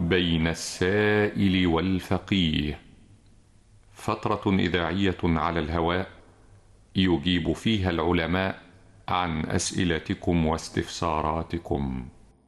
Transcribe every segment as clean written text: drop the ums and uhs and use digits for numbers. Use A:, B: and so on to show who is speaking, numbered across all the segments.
A: بين السائل والفقيه، فترة إذاعية على الهواء يجيب فيها العلماء عن أسئلتكم واستفساراتكم.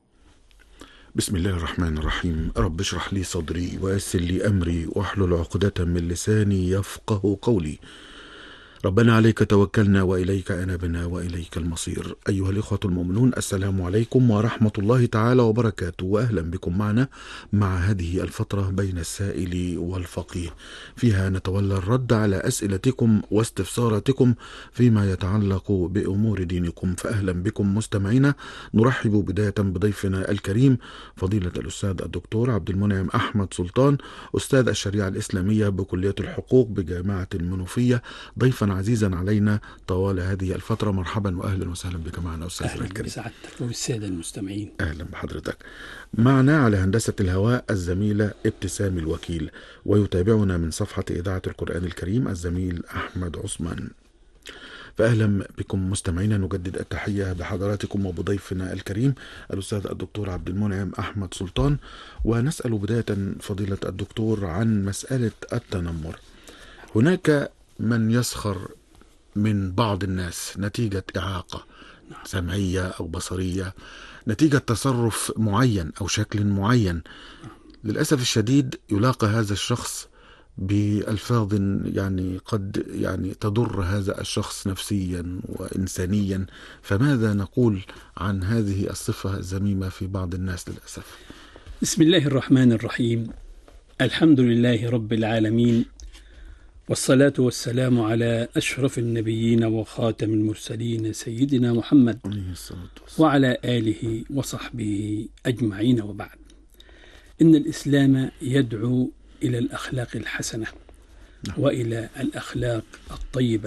B: بسم الله الرحمن الرحيم. رب اشرح لي صدري ويسر لي أمري واحلل عقدة من لساني يفقه قولي. ربنا عليك توكلنا وإليك أنبنا وإليك المصير. أيها الإخوة المؤمنون، السلام عليكم ورحمة الله تعالى وبركاته، وأهلا بكم معنا مع هذه الفترة بين السائل والفقيه، فيها نتولى الرد على أسئلتكم واستفساراتكم فيما يتعلق بأمور دينكم. فأهلا بكم مستمعينا. نرحب بداية بضيفنا الكريم فضيلة الأستاذ الدكتور عبد المنعم أحمد سلطان، أستاذ الشريعة الإسلامية بكلية الحقوق بجامعة المنوفية، ضيفا عزيزا علينا طوال هذه الفترة. مرحبا وأهلا وسهلا بك معنا أستاذنا الكريم.
C: أهلا بسعادتك والسادة المستمعين.
B: أهلا بحضرتك. معنا على هندسة الهواء الزميلة ابتسام الوكيل، ويتابعنا من صفحة إذاعة القرآن الكريم الزميل أحمد عثمان. فأهلا بكم مستمعينا، نجدد التحية بحضراتكم وبضيفنا الكريم الأستاذ الدكتور عبد المنعم أحمد سلطان. ونسأل بداية فضيلة الدكتور عن مسألة التنمر. هناك من يسخر من بعض الناس نتيجة إعاقة سمعية أو بصرية، نتيجة تصرف معين أو شكل معين. للأسف الشديد يلاقى هذا الشخص بألفاظ قد تضر هذا الشخص نفسيا وإنسانيا. فماذا نقول عن هذه الصفة الذميمة في بعض الناس للأسف؟
C: بسم الله الرحمن الرحيم. الحمد لله رب العالمين، والصلاة والسلام على أشرف النبيين وخاتم المرسلين سيدنا محمد وعلى آله وصحبه أجمعين، وبعد. إن الإسلام يدعو إلى الأخلاق الحسنة وإلى الأخلاق الطيبة،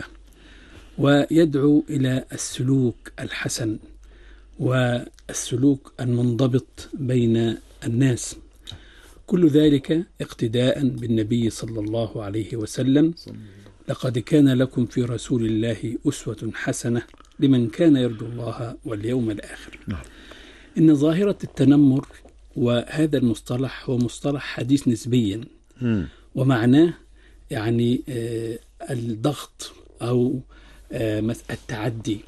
C: ويدعو إلى السلوك الحسن والسلوك المنضبط بين الناس، كل ذلك اقتداء بالنبي صلى الله عليه وسلم. لقد كان لكم في رسول الله أسوة حسنة لمن كان يرجو الله واليوم الآخر. إن ظاهرة التنمر وهذا المصطلح هو مصطلح حديث نسبيا، ومعناه الضغط أو التعدي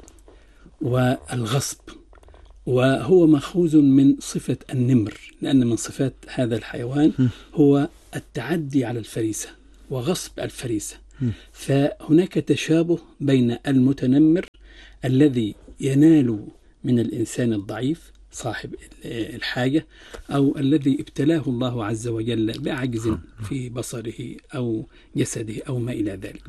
C: والغصب، وهو مأخوذ من صفة النمر، لأن من صفات هذا الحيوان هو التعدي على الفريسة وغصب الفريسة. فهناك تشابه بين المتنمر الذي ينال من الإنسان الضعيف صاحب الحاجة، أو الذي ابتلاه الله عز وجل بعجز في بصره أو جسده أو ما إلى ذلك.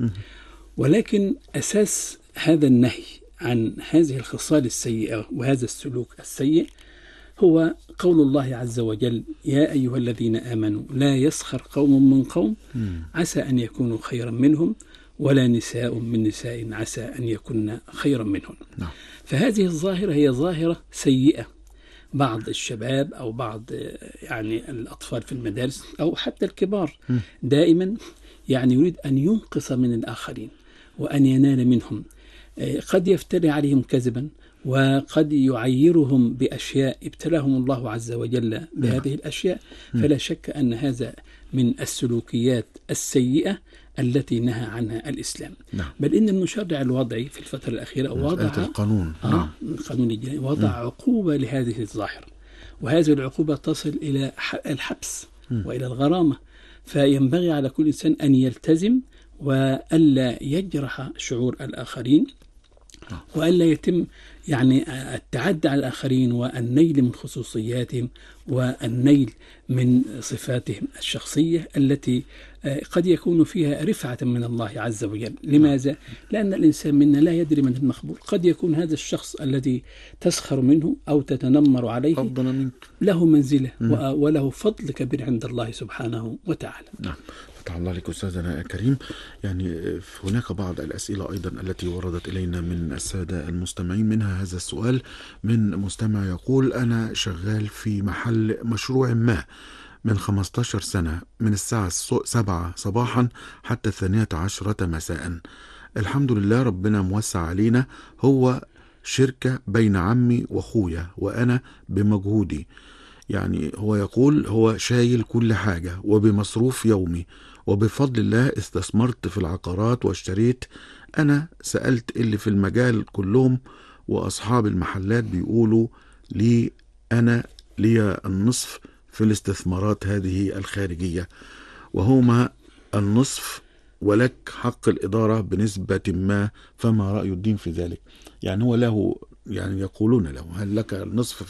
C: ولكن أساس هذا النهي عن هذه الخصال السيئة وهذا السلوك السيء هو قول الله عز وجل: يا أيها الذين آمنوا لا يسخر قوم من قوم عسى أن يكونوا خيرا منهم ولا نساء من نساء عسى أن يكون خيرا منهم. فهذه الظاهرة هي ظاهرة سيئة. بعض الشباب أو بعض الأطفال في المدارس أو حتى الكبار دائما يريد أن ينقص من الآخرين وأن ينال منهم. قد يفتري عليهم كذبا، وقد يعيرهم بأشياء ابتلاهم الله عز وجل بهذه الأشياء. فلا شك أن هذا من السلوكيات السيئة التي نهى عنها الإسلام. بل إن المشرع الوضعي في الفترة الأخيرة وضع القانون الجنائي وضع عقوبة لهذه الظاهرة، وهذه العقوبة تصل إلى الحبس وإلى الغرامة. فينبغي على كل إنسان أن يلتزم وألا يجرح شعور الآخرين، وألا يتم التعدي على الآخرين والنيل من خصوصياتهم والنيل من صفاتهم الشخصية التي قد يكون فيها رفعة من الله عز وجل. لماذا؟ لأن الإنسان منا لا يدري من المخبول. قد يكون هذا الشخص الذي تسخر منه أو تتنمر عليه أفضل منك، له منزلة وله فضل كبير عند الله سبحانه وتعالى.
B: فتح الله لك أستاذنا الكريم. هناك بعض الأسئلة أيضا التي وردت إلينا من السادة المستمعين، منها هذا السؤال من مستمع يقول: أنا شغال في محل مشروع ما من 15 سنة، من الساعة 7 صباحا حتى 12 مساء. الحمد لله ربنا موسع علينا، هو شركة بين عمي وأخويا وأنا بمجهودي. يعني هو يقول هو شايل كل حاجة وبمصروف يومي، وبفضل الله استثمرت في العقارات واشتريت. أنا سألت اللي في المجال كلهم وأصحاب المحلات بيقولوا لي أنا لي النصف في الاستثمارات هذه الخارجية، وهما النصف ولك حق الإدارة بنسبة ما، فما رأي الدين في ذلك؟ يعني هو له، يعني يقولون له هل لك النصف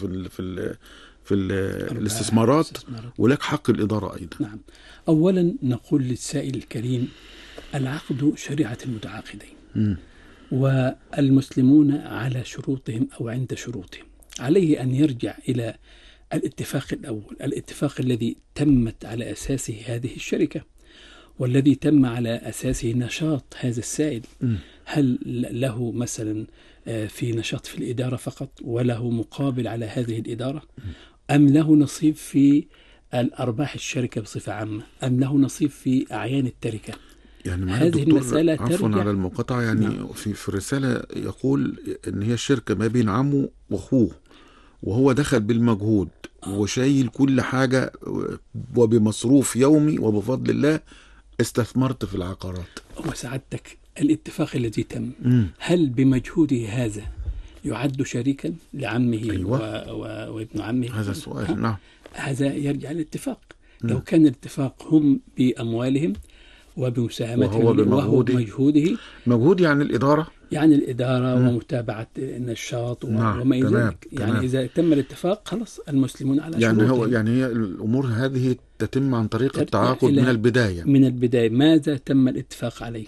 B: في الاستثمارات ولك حق الإدارة أيضا.
C: نعم. أولا نقول للسائل الكريم العقد شريعة المتعاقدين، والمسلمون على شروطهم أو عند شروطهم. عليه أن يرجع إلى الاتفاق الأول، الاتفاق الذي تمت على أساسه هذه الشركة، والذي تم على أساسه نشاط هذا السائل. هل له مثلا في نشاط في الإدارة فقط وله مقابل على هذه الإدارة، أم له نصيب في الأرباح الشركة بصفة عامة، أم له نصيب في أعيان التركة؟
B: يعني
C: هذه المسألة
B: عفوا على المقاطعة، يعني نعم. في الرسالة يقول إن هي الشركة ما بين عمه وأخوه، وهو دخل بالمجهود وشايل كل حاجة وبمصروف يومي، وبفضل الله استثمرت في العقارات.
C: وسعادتك الاتفاق الذي تم هل بمجهوده هذا يعد شريكا لعمه؟
B: أيوة.
C: وابن عمه؟
B: هذا السؤال. نعم.
C: هذا يرجع للاتفاق. لو كان الاتفاق هم بأموالهم وبمساهمتهم وهو بمجهوده،
B: مجهود يعني الإدارة،
C: ومتابعة النشاط
B: نعم.
C: وما إلى ذلك. يعني إذا تم الاتفاق خلاص المسلمون على
B: يعني
C: شروطهم.
B: يعني هي الأمور هذه تتم عن طريق التعاقد من البداية.
C: ماذا تم الاتفاق عليه؟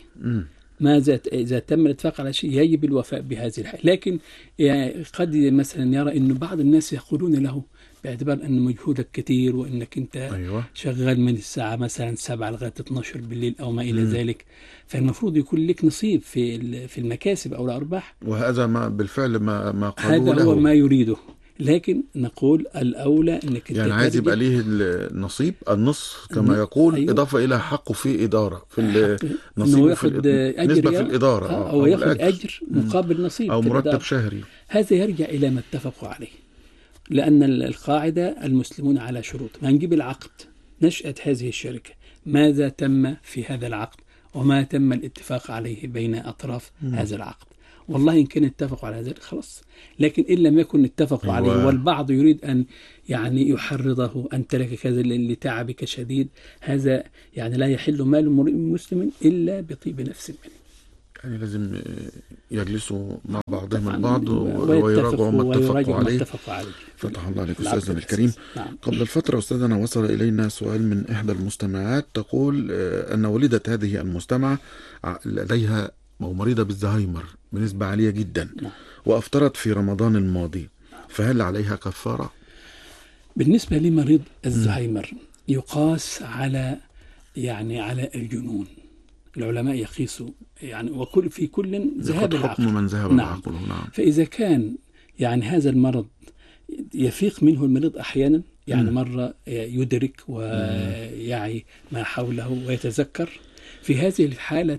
C: إذا تم الاتفاق على شيء يجب الوفاء بهذه الحالة. لكن يعني قد مثلا يرى أنه بعض الناس يقولون له باعتبار أن مجهودك كثير وأنك أنت
B: أيوة.
C: شغال من الساعة مثلا 7 لغاية 12 بالليل أو ما إلى ذلك، فالمفروض يكون لك نصيب في المكاسب أو الأرباح.
B: وهذا ما بالفعل ما قالوا
C: هذا هو ما يريده. لكن نقول الأولى أنك
B: يعني عايز يبقى ليه النصيب النصف كما يقول. أيوة. إضافة إلى حقه في إدارة في
C: نصيبه في
B: نسبة في الإدارة
C: أو يأخذ أجر مقابل نصيب
B: أو مرتب شهري.
C: هذا يرجع إلى ما اتفقوا عليه، لأن القاعدة المسلمون على شروط. ما نجيب العقد، نشأة هذه الشركة، ماذا تم في هذا العقد وما تم الاتفاق عليه بين أطراف هذا العقد. والله إن كان اتفقوا على ذلك خلاص، لكن إن لم يكن اتفقوا عليه والبعض يريد أن يعني يحرضه أن ترك كذا لتعبك شديد، هذا يعني لا يحل مال مسلم إلا بطيب نفس منه.
B: يعني لازم يجلسوا مع بعضهم البعض ويراجعوا ما اتفقوا عليه. فتح الله عليك أستاذنا الكريم.
C: نعم.
B: قبل الفترة أستاذنا وصل إلينا سؤال من إحدى المستمعات تقول أن والدة هذه المستمعة لديها مريضة بالزهايمر بنسبة عالية جدا.
C: نعم.
B: وأفطرت في رمضان الماضي، فهل عليها كفارة؟
C: بالنسبة لمريض الزهايمر يقاس على الجنون. العلماء يقيسوا يعني وكل في كل ذهاب العقل.
B: حكم من ذهب العقل. نعم.
C: فإذا كان يعني هذا المرض يفيق منه المريض أحيانا، يعني مرة يدرك ويعي ما حوله ويتذكر، في هذه الحالة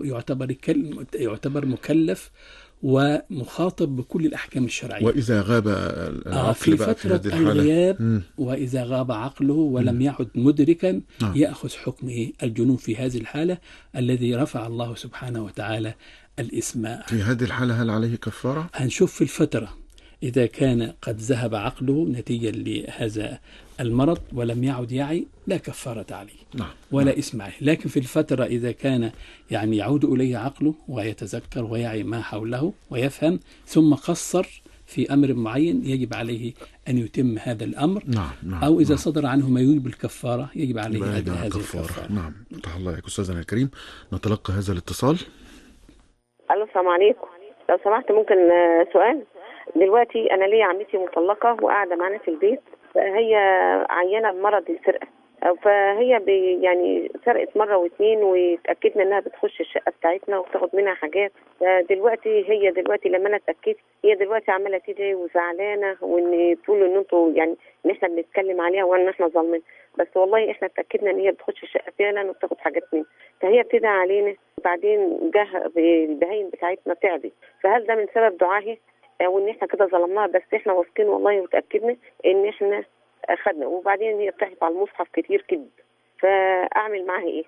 C: يعتبر مكلف ومخاطب بكل الأحكام الشرعية.
B: وإذا غاب العقل
C: في فترة الغياب وإذا غاب عقله ولم يعد مدركا يأخذ حكم الجنون في هذه الحالة الذي رفع الله سبحانه وتعالى الإثم.
B: في هذه الحالة هل عليه كفارة؟
C: هنشوف في الفترة إذا كان قد ذهب عقله نتيجة لهذا المرض ولم يعد يعي لا كفارة عليه ولا إثم عليه. لكن في الفترة إذا كان يعني يعود إليه عقله ويتذكر ويعي ما حوله ويفهم ثم قصر في أمر معين يجب عليه أن يتم هذا الأمر. أو إذا صدر عنه ما يوجب الكفارة يجب عليه هذه الكفارة.
B: نعم. فتح الله عليك أستاذنا الكريم. نتلقى هذا الاتصال.
D: ألو السلام عليكم. لو سمحت ممكن سؤال؟ دلوقتي أنا ليا عمتي مطلقة وقاعدة معنا في البيت، هي عيانة بمرض السرقة، فهي يعني سرقت مرة واثنين وتأكدنا إنها بتخش الشقة بتاعتنا وبتاخد منها حاجات. هي دلوقتي لما أنا اتأكدت هي دلوقتي عمالة تدعي وزعلانة وإن تقول إن أنتوا يعني إن إحنا بنتكلم عليها وإن إحنا ظالمين، بس والله إحنا اتأكدنا إن هي بتخش الشقة فعلا وبتاخد حاجات منها، فهي بتدعي علينا وبعدين جه البهايم بتاعتنا تعبت، فهل ده من سبب دعائها وإن إحنا كده ظلمناها؟ بس إحنا واثقين والله وتأكدنا إن إحنا اخذنا، وبعدين هي بتحلف على المصحف كتير كده، فاعمل معاها ايه؟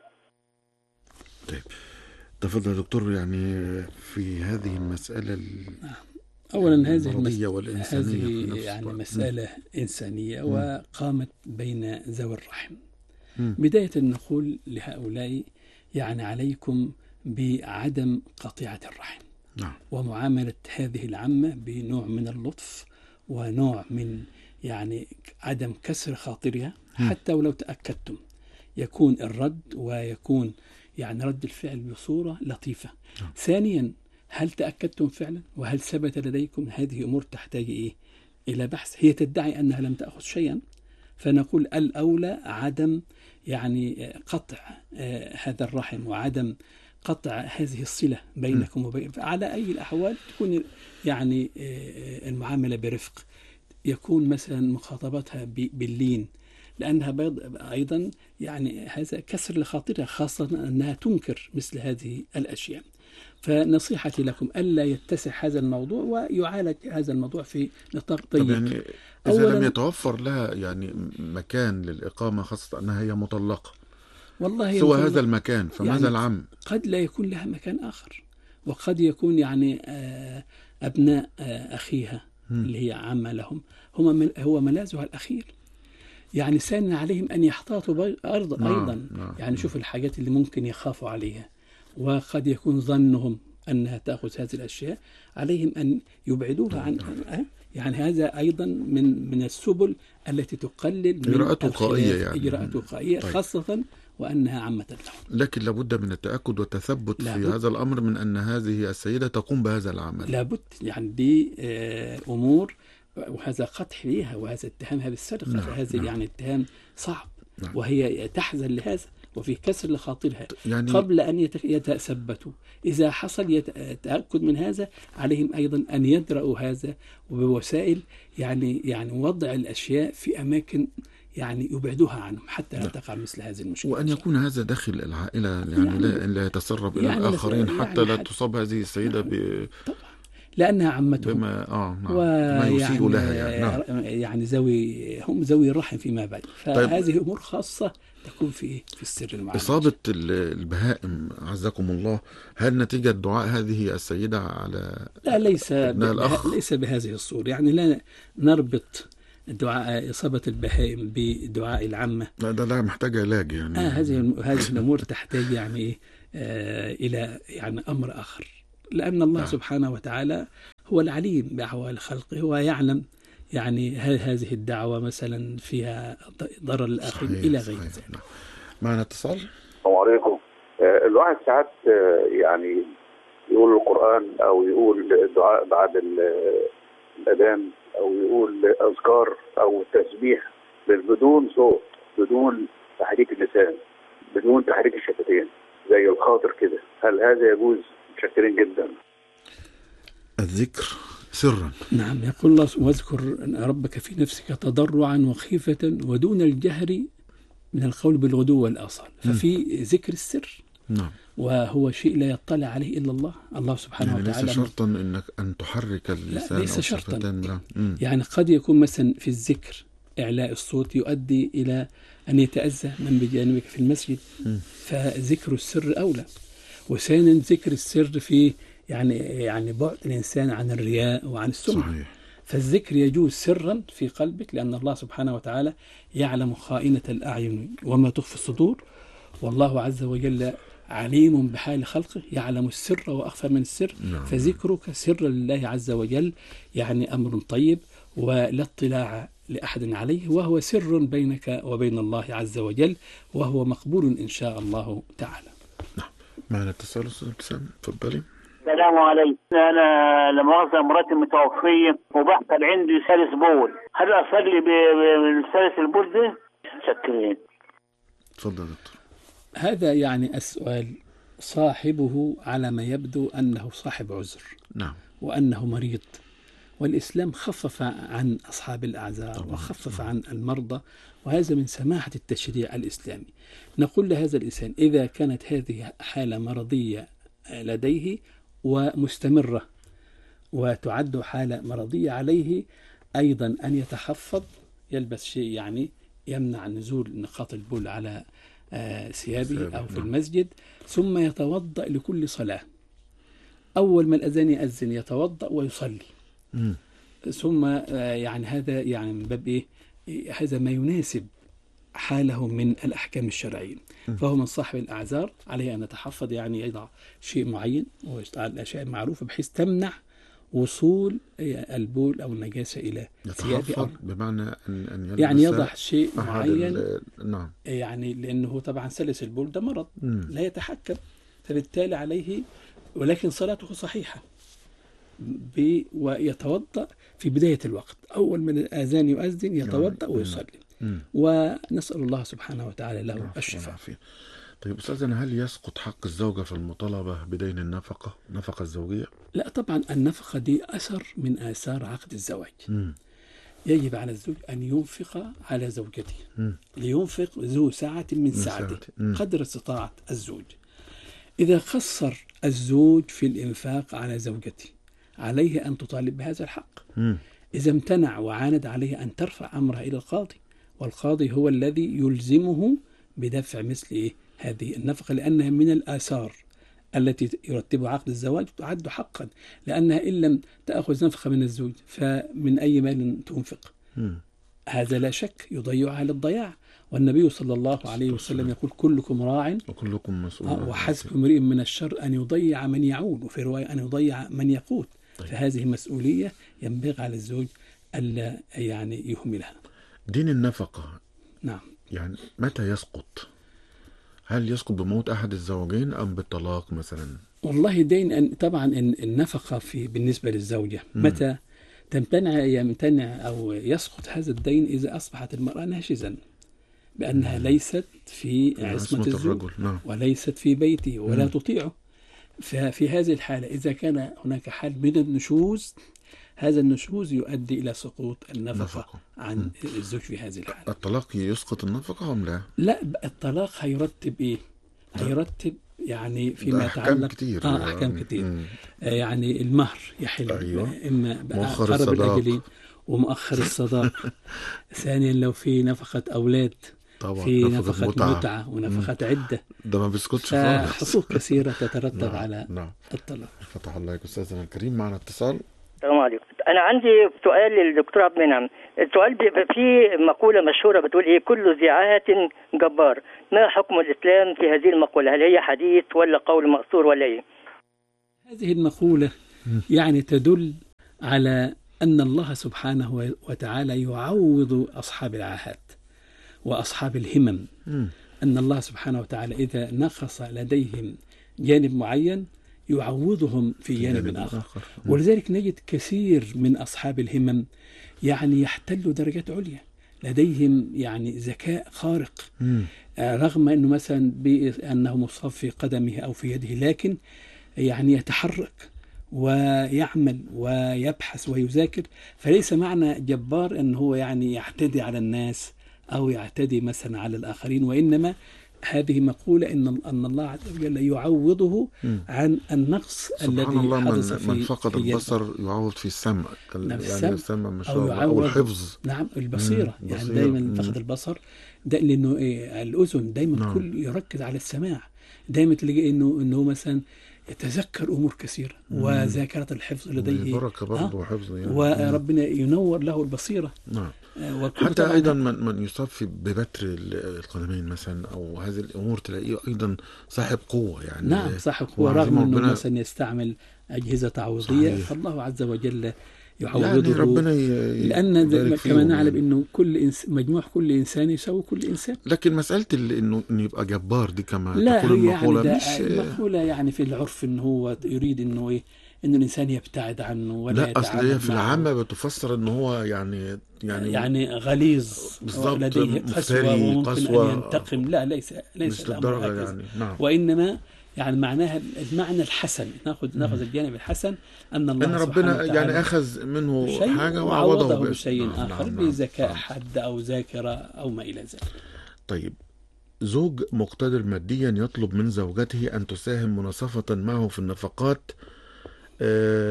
B: طيب تفضل يا دكتور. يعني في هذه المسألة
C: أولا
B: المرضية والإنسانية في نفس
C: يعني
B: الوقت.
C: مسألة إنسانية وقامت بين ذوي الرحم. بداية نقول لهؤلاء يعني عليكم بعدم قطيعة الرحم،
B: نعم.
C: ومعاملة هذه العمة بنوع من اللطف ونوع من يعني عدم كسر خاطرها، حتى ولو تأكدتم يكون الرد ويكون يعني رد الفعل بصورة لطيفة. ثانيا، هل تأكدتم فعلا وهل ثبت لديكم؟ هذه أمور تحتاج إيه؟ إلى بحث. هي تدعي أنها لم تأخذ شيئا، فنقول الأولى عدم يعني قطع هذا الرحم وعدم قطع هذه الصلة بينكم وبين. على أي الأحوال تكون يعني المعاملة برفق، يكون مثلا مخاطبتها باللين، لأنها أيضا يعني هذا كسر لخاطرها، خاصة أنها تنكر مثل هذه الأشياء. فنصيحتي لكم ألا يتسع هذا الموضوع ويعالج هذا الموضوع في نطاق ضيق.
B: طب يعني إذا لم يتوفر لها يعني مكان للإقامة، خاصة أنها هي مطلقة،
C: والله
B: سوى هذا المكان، فماذا يعني العم؟
C: قد لا يكون لها مكان آخر، وقد يكون يعني أبناء أخيها اللي هي عامة لهم هو ملاذها الأخير. يعني سان عليهم أن يحتاطوا أيضا. يعني شوف الحاجات اللي ممكن يخافوا عليها، وقد يكون ظنهم أنها تأخذ هذه الأشياء، عليهم أن يبعدوها عن يعني هذا أيضا من السبل التي تقلل من
B: إجراءات وقائية، يعني
C: إجراءات وقائية. طيب. خاصة وأنها عامة لهم.
B: لكن لابد من التأكد والتثبت في هذا الأمر من أن هذه السيدة تقوم بهذا العمل.
C: لابد، يعني دي أمور، وهذا قدح فيها وهذا اتهامها بالسرقة. هذا يعني اتهام صعب. وهي تحزن لهذا وفي كسر لخاطرها يعني قبل أن يتثبتوا. إذا حصل التأكد من هذا، عليهم أيضا أن يدرأوا هذا وبوسائل يعني وضع الأشياء في أماكن يعني يبعدوها عنهم حتى لا تقع مثل هذه المشكلة.
B: وأن يكون هذا داخل العائلة، يعني لا يتسرب إلى الآخرين حتى لا تصاب هذه السيدة
C: طبعا لأنها عمتهم
B: ما يسيء لها
C: يعني هم ذوي الرحم فيما بعد. فهذه أمور خاصة تكون في السر المعالج.
B: إصابة البهائم عزكم الله، هل نتيجة دعاء هذه السيدة على
C: لا ليس بهذه الصورة. يعني لا نربط دعاء إصابة البهائم بدعاء العامة.
B: لا محتاج علاج يعني.
C: هذه الأمور تحتاج يعني إلى يعني أمر آخر، لأن الله سبحانه وتعالى هو العليم بأحوال خلقه ويعلم يعني هل هذه الدعوة مثلا فيها ضرر الآخرين إلى غير ذلك.
B: معنا اتصال.
E: السلام عليكم. الواحد ساعات يعني يقول القرآن أو يقول الدعاء بعد الأذان أو يقول أذكار أو تسبيح بدون صوت، بدون تحريك اللسان، بدون تحريك الشفتين، زي الخاطر كده. هل هذا يجوز؟ متشكرين جدا.
B: الذكر سرا.
C: نعم، يقول الله: واذكر ربك في نفسك تضرعا وخيفة ودون الجهر من القول بالغدو والآصال. ففي ذكر السر.
B: نعم.
C: وهو شيء لا يطلع عليه إلا الله سبحانه
B: يعني
C: وتعالى.
B: ليس شرطا إنك أن تحرك اللسان،
C: ليس شرطا. يعني قد يكون مثلا في الذكر إعلاء الصوت يؤدي إلى أن يتأذى من بجانبك في المسجد، فذكر السر أولى. وثانيا ذكر السر في يعني بعد الإنسان عن الرياء وعن السمعة.
B: صحيح.
C: فالذكر يجوز سرا في قلبك، لأن الله سبحانه وتعالى يعلم خائنة الأعين وما تخفي الصدور، والله عز وجل عليم بحال خلقه، يعلم السر وأخفى من السر. فذكرك سر لله عز وجل يعني أمر طيب ولا اطلاع لأحد عليه، وهو سر بينك وبين الله عز وجل، وهو مقبول إن شاء الله تعالى.
B: نعم. معنا اتصال أستاذ ابتسام، تفضلي.
F: السلام عليكم. أنا لمؤاخذة مراتي متوفية وبحصل عندي سلس بول، هل أصلي بالسلس البول ده؟ شكرين.
B: تفضل دكتور.
C: هذا يعني السؤال صاحبه على ما يبدو أنه صاحب عذر.
B: نعم.
C: وأنه مريض، والإسلام خفف عن أصحاب الأعذار وخفف عن المرضى، وهذا من سماحة التشريع الإسلامي. نقول لهذا الإنسان إذا كانت هذه حالة مرضية لديه ومستمرة وتعد حالة مرضية، عليه أيضا أن يتحفظ يلبس شيء يعني يمنع نزول نقاط البول على ثيابه أو في المسجد، ثم يتوضأ لكل صلاة. أول ما الأذان يأذن يتوضأ ويصلي. ثم يعني هذا يعني من باب إيه؟ هذا ما يناسب حاله من الأحكام الشرعية. فهو من صاحب الأعذار عليه أن يتحفظ، يعني يضع شيء معين ويشتغل الأشياء المعروفة بحيث تمنع وصول البول أو النجاسة إلى ثيابه،
B: بمعنى أن يلبس
C: يعني يضع شيء معين.
B: نعم.
C: يعني لأنه طبعا سلس البول ده مرض لا يتحكم، فبالتالي عليه، ولكن صلاته صحيحة. ويتوضأ في بداية الوقت، أول من الآذان يؤذن يتوضأ ويصلي. ونسأل الله سبحانه وتعالى له الشفاء.
B: طيب أستاذنا، هل يسقط حق الزوجة في المطالبة بدين النفقة الزوجية؟
C: لا طبعا، النفقة دي أثر من آثار عقد الزواج. يجب على الزوج أن ينفق على زوجته، لينفق ذو سعة من سعته قدر استطاعة الزوج. إذا قصر الزوج في الإنفاق على زوجته عليه أن تطالب بهذا الحق. إذا امتنع وعاند عليه أن ترفع أمرها إلى القاضي، والقاضي هو الذي يلزمه بدفع مثل هذه النفقة، لأنها من الآثار التي يرتبها عقد الزواج، تعد حقا، لأنها إن لم تأخذ نفقة من الزوج فمن أي مال تنفق؟ هذا لا شك يضيعها للضياع. والنبي صلى الله عليه وسلم يقول: كلكم راع
B: وكلكم مسؤول.
C: وحسب امرئ من الشر أن يضيع من يعول، وفي رواية أن يضيع من يقوت. فهذه مسؤولية ينبغي على الزوج ألا يعني يهملها.
B: دين النفقة
C: نعم،
B: يعني متى يسقط؟ هل يسقط بموت أحد الزوجين أم بالطلاق مثلا؟
C: والله دين طبعا النفقة بالنسبة للزوجة متى يمتنع أو يسقط هذا الدين؟ إذا أصبحت المرأة ناشزا بأنها ليست في عصمة الزوج وليست في بيته ولا تطيعه. ففي هذه الحالة إذا كان هناك حال من النشوز، هذا النشوز يؤدي إلى سقوط النفقة عن الزوج في هذه الحالة.
B: الطلاق يسقط النفقة أم لا؟
C: لا، الطلاق هيرتب إيه؟ هيرتب يعني فيما يتعلق أحكام كتير. يعني المهر يحل. إما
B: مؤخر
C: الأجلين ومؤخر الصداق. ثانيا لو في نفقة أولاد،
B: طبعا
C: في نفقة متعة ونفقة عدة،
B: ده ما بيسكتش خالص.
C: حقوق كثيرة تترتب على الطلاق.
B: فتح الله عليك أستاذنا الكريم. معنا اتصال.
G: السلام عليكم. أنا عندي سؤال للدكتور عبد المنعم. السؤال بيبقى فيه مقولة مشهورة بتقول إيه: كل ذي عاهة جبار. ما حكم الإسلام في هذه المقولة؟ هل هي حديث ولا قول مأثور ولا إيه؟
C: هذه المقولة يعني تدل على أن الله سبحانه وتعالى يعوض أصحاب العاهات وأصحاب الهمم. أن الله سبحانه وتعالى إذا نقص لديهم جانب معين يعوضهم في جانب آخر. ولذلك نجد كثير من أصحاب الهمم يعني يحتلوا درجات عليا، لديهم يعني ذكاء خارق، رغم أنه مثلا بأنه مصاب في قدمه أو في يده، لكن يعني يتحرك ويعمل ويبحث ويذاكر. فليس معنى جبار أنه هو يعني يعتدي على الناس أو يعتدي مثلا على الآخرين، وإنما هذه مقولة أن الله عز وجل يعوضه عن النقص الذي حدث في
B: من فقد البصر يعوض في السمع،
C: يعني
B: السمع مش أو الحفظ.
C: نعم، البصيرة. يعني دايما فقد البصر ده لأنه الأذن دايما كل يركز على السماع، دايما تلاقي إنه مثلا يتذكر أمور كثيرة، وذاكرة الحفظ لديه
B: بركة برضه وحفظ يعني.
C: وربنا ينور له البصيرة.
B: نعم. حتى أيضا من يصاب ببتر القدمين مثلا أو هذه الأمور تلاقيه أيضا صاحب قوة يعني.
C: نعم، صاحب قوة، رغم أنه مثلا يستعمل أجهزة تعويضية، فالله عز وجل يعوضه
B: يعني ربنا
C: لأن كما نعلم أنه مجموع كل إنسان يساوي كل إنسان.
B: لكن مسألة إنه يبقى جبار دي كما
C: تقول
B: المقولة،
C: يعني
B: مش
C: المقولة يعني في العرف إنه هو يريد إنه إيه، إنه الإنسان يبتعد عنه ولا
B: لا، أصل هي في العامة بتفسر إنه هو يعني
C: غليظ
B: بالضبط،
C: لديه قسوة وممكن أن ينتقم. لا، ليس
B: للدرجة يعني. نعم.
C: وإنما يعني معناها المعنى الحسن، ناخذ الجانب الحسن، أن الله
B: أن ربنا يعني أخذ منه حاجة
C: وعوضه بشيء آخر، بذكاء حد أو ذاكرة أو ما إلى ذلك.
B: طيب، زوج مقتدر ماديا يطلب من زوجته أن تساهم مناصفة معه في النفقات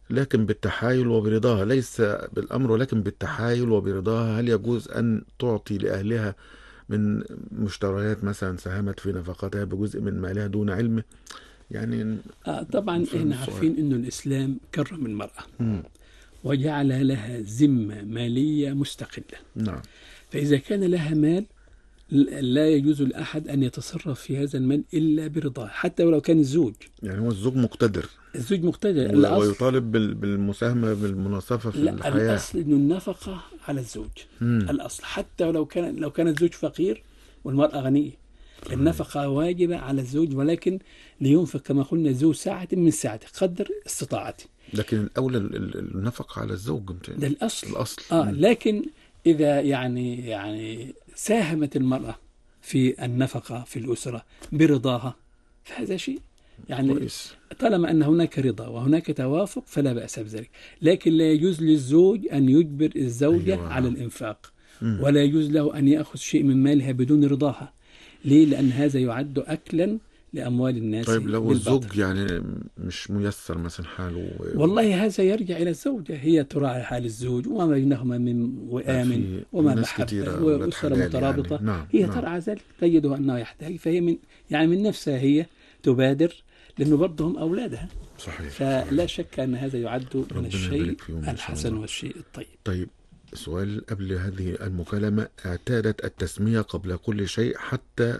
B: لكن بالتحايل وبرضاها، ليس بالأمر ولكن بالتحايل وبرضاها. هل يجوز أن تعطي لأهلها من مشتريات مثلا ساهمت في نفقتها بجزء من مالها دون علمه؟ يعني
C: طبعا احنا عارفين انه الاسلام كرم المرأة وجعل لها ذمة مالية مستقلة.
B: نعم.
C: فإذا كان لها مال لا يجوز لأحد أن يتصرف في هذا المال إلا برضاه، حتى ولو كان الزوج.
B: يعني هو الزوج مقتدر.
C: الزوج مقتدر
B: ويطالب بالمساهمة بالمناصفة في الحياة.
C: الأصل إنه النفقة على الزوج. الأصل حتى لو كان الزوج فقير والمرأة غنية، النفقة واجبة على الزوج، ولكن لينفق كما قلنا ذو ساعة من ساعته قدر استطاعته.
B: لكن الأولى النفقة على الزوج.
C: ده الأصل.
B: الأصل.
C: لكن إذا يعني ساهمت المرأة في النفقة في الأسرة برضاها فهذا شيء يعني كويس. طالما أن هناك رضا وهناك توافق فلا بأس بذلك، لكن لا يجوز للزوج أن يجبر الزوجة على الإنفاق، ولا يجوز له أن يأخذ شيء من مالها بدون رضاها. ليه؟ لأن هذا يعد أكلا لأموال الناس.
B: طيب لو الزوج يعني مش ميسر مثلا حاله
C: والله هذا يرجع إلى الزوجة، هي تراعي حال الزوج وما بينهما من وآمن وما محبة وأسرة مترابطة يعني. نعم. هي ترعى ذلك، تجده أنه يحتاج، فهي من نفسها هي تبادر، لأنه برضه هم أولادها.
B: صحيح.
C: فلا شك أن هذا يعد من الشيء الحسن والشيء الطيب.
B: طيب سؤال قبل هذه المكالمة: اعتادت التسمية قبل كل شيء، حتى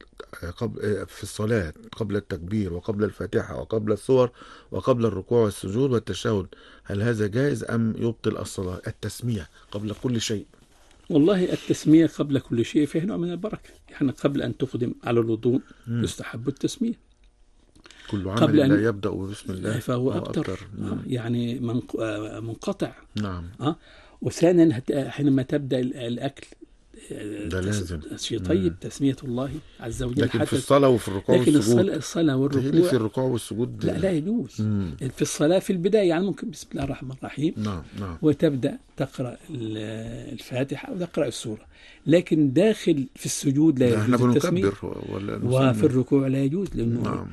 B: في الصلاة، قبل التكبير وقبل الفاتحة وقبل السور وقبل الركوع والسجود والتشهد، هل هذا جائز أم يبطل الصلاة؟ التسمية قبل كل شيء.
C: والله التسمية قبل كل شيء فيها نوع من البركة، يعني قبل أن تقدم على الوضوء يستحب التسمية.
B: كل عمل لا يبدأ بسم الله
C: فهو أبتر. يعني منقطع.
B: نعم.
C: وثانيا حينما تبدأ الأكل
B: ده لازم
C: شيء طيب، تسمية الله عز وجل.
B: لكن في الصلاة وفي الركوع والسجود.
C: لكن الصلاة والركوع
B: في الركوع والسجود
C: لا يجوز. في الصلاة في البداية يعني ممكن بسم الله الرحمن الرحيم.
B: نعم.
C: وتبدأ تقرأ الفاتحة وتقرأ السورة، لكن داخل في السجود لا يجوز التسمية، وفي الركوع لا يجوز، لأنه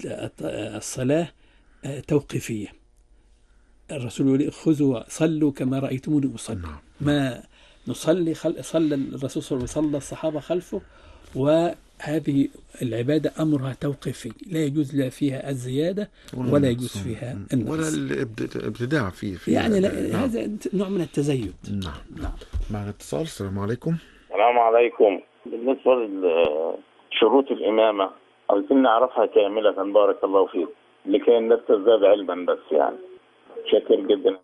C: الصلاة توقيفية. الرسول يقول خذوا صلوا كما رأيتموني أصلي. ما نصلي صلى الرسول صلى الله عليه وسلم، الصحابة خلفه، وهذه العبادة أمرها توقيفي، لا يجوز لا فيها الزيادة ولا يجوز فيها النقص
B: ولا الابتداع فيه
C: يعني هذا نوع من التزيد.
B: نعم. معنا اتصال. السلام عليكم.
H: السلام عليكم. بالنسبة لشروط الإمامة عايزين نعرفها كاملة، بارك الله فيك، لكي الناس تزداد علما، بس يعني شكر جدا.